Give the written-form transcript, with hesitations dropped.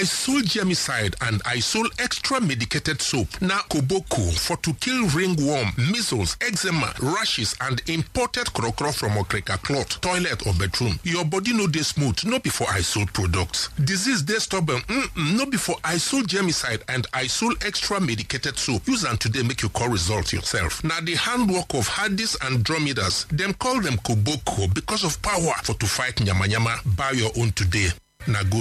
Isol germicide and Isol extra medicated soap. Na Koboko for to kill ringworm, measles, eczema, rashes, and imported krokro from okreka cloth, toilet or bedroom. Your body no dey smooth, no be for Isol products. Disease dey stubborn, no be for Isol germicide and Isol extra medicated soap. Use am today make you call result yourself. Na the handwork of Hadis and Dromedas. Them call them Koboko because of power for to fight nyama nyama. Buy your own today. Na go